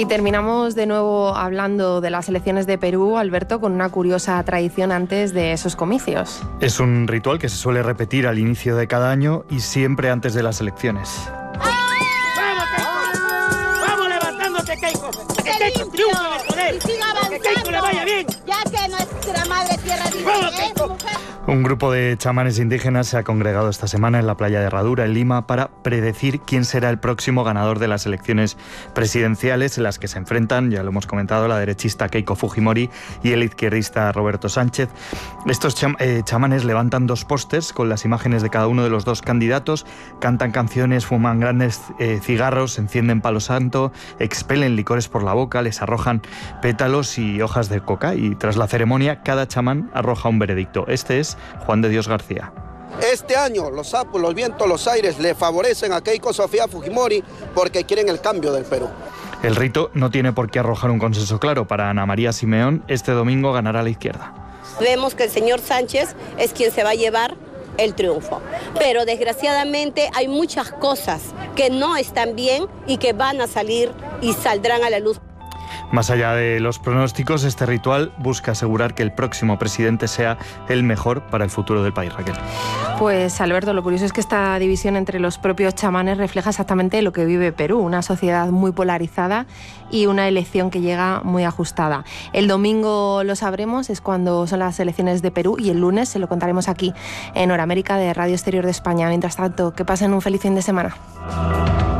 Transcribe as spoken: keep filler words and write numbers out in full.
Y terminamos de nuevo hablando de las elecciones de Perú, Alberto, con una curiosa tradición antes de esos comicios. Es un ritual que se suele repetir al inicio de cada año y siempre antes de las elecciones. ¡Vamos levantándote, Keiko! ¡Que Keiko triunfe en el poder! Y siga avanzando, ¡Que Keiko le vaya bien! Ya que nuestra madre tierra dice, ¡Vamos, ¿eh, Keiko! mujer? Un grupo de chamanes indígenas se ha congregado esta semana en la playa de Herradura, en Lima, para predecir quién será el próximo ganador de las elecciones presidenciales en las que se enfrentan, ya lo hemos comentado, la derechista Keiko Fujimori y el izquierdista Roberto Sánchez. Estos cham- eh, chamanes levantan dos pósters con las imágenes de cada uno de los dos candidatos, cantan canciones, fuman grandes eh, cigarros, encienden palo santo, expelen licores por la boca, les arrojan pétalos y hojas de coca, y tras la ceremonia cada chamán arroja un veredicto. Este es Juan de Dios García. Este año los sapos, los vientos, los aires le favorecen a Keiko Sofía Fujimori porque quieren el cambio del Perú. El rito no tiene por qué arrojar un consenso claro. Para Ana María Simeón, este domingo ganará la izquierda. Vemos que el señor Sánchez es quien se va a llevar el triunfo, pero desgraciadamente hay muchas cosas que no están bien y que van a salir y saldrán a la luz. Más allá de los pronósticos, este ritual busca asegurar que el próximo presidente sea el mejor para el futuro del país, Raquel. Pues Alberto, lo curioso es que esta división entre los propios chamanes refleja exactamente lo que vive Perú, una sociedad muy polarizada y una elección que llega muy ajustada. El domingo lo sabremos, es cuando son las elecciones de Perú, y el lunes se lo contaremos aquí en Hora América de Radio Exterior de España. Mientras tanto, que pasen un feliz fin de semana.